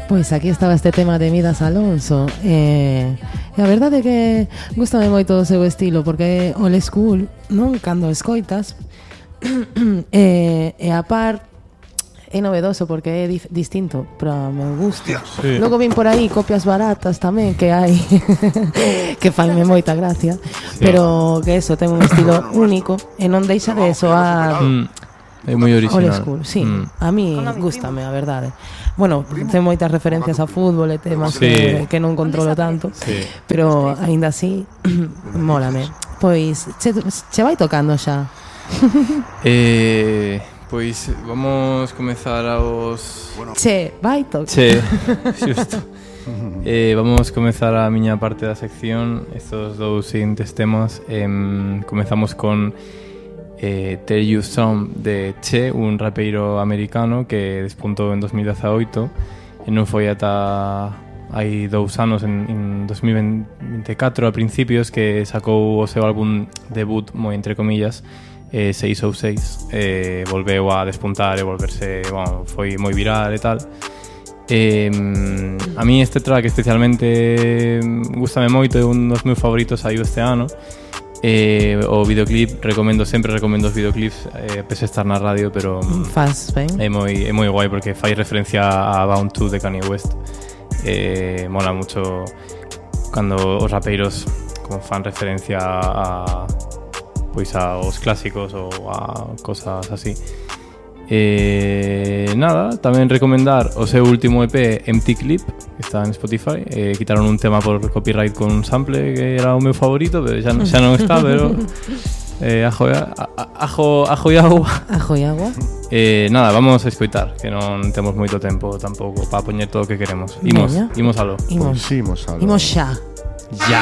Pois aquí estaba este tema de Midas Alonso. E a verdade é que gústame moito o seu estilo, porque é old school, non? Cando escoitas. E a par é novedoso porque é distinto para o meu gusto. Sí. Logo vin por aí copias baratas tamén que hai que fanme moita gracia, sí. Pero que eso ten un estilo único e non deixa de soar é moi original. Old school, sí. A mí gústame, a verdade. Bueno, ten moitas referencias a fútbol e temas sí. que non controlo tanto, sí. Pero aínda así mólame. Pois che vai tocando xa. Pois vamos comezar aos... Che, vai tocar. Che, xusto. Vamos comezar a miña parte da sección. Estos dous seguintes temas. Comezamos con Tell You Some de Che, un rapeiro americano que despuntou en 2018 e non foi ata hai 2 anos en 2024 a principios que sacou o seu álbum debut, moi entre comillas, 606, volveu a despuntar e volverse, bueno, foi moi viral e tal. A mí este track especialmente gustame moito, é un dos meus favoritos, saiu este ano. O videoclip, recomendo os videoclips, pese a estar na radio, pero faz ben. É moi guai porque fai referencia a Bound 2 de Kanye West. Mola mucho cando os rapeiros como fan referencia a pois aos clásicos ou a cosas así. Nada, tamén recomendar o seu último EP, Empty Clip, que está en Spotify. Quitaron un tema por copyright con un sample que era o meu favorito, pero xa non está, pero ajo e agua. Ajo e agua. Nada, vamos a escoitar, que non temos moito tempo tampouco para poñer todo o que queremos. Imos aló. Imos xa. Ya.